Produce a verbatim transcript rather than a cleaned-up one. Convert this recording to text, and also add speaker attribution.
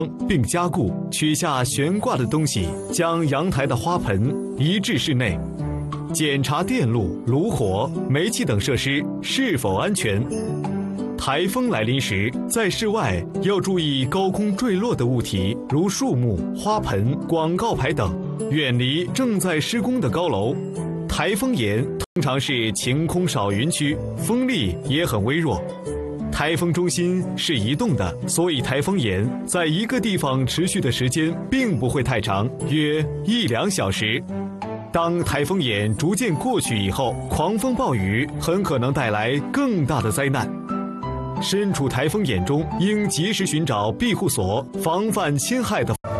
Speaker 1: 并加固，取下悬挂的东西，将阳台的花盆移至室内，检查电路、炉火、煤气等设施是否安全。台风来临时，在室外要注意高空坠落的物体，如树木、花盆、广告牌等，远离正在施工的高楼。台风眼通常是晴空少云区，风力也很微弱。台风中心是移动的，所以台风眼在一个地方持续的时间并不会太长，约一两小时。当台风眼逐渐过去以后，狂风暴雨很可能带来更大的灾难。身处台风眼中，应及时寻找庇护所，防范侵害的。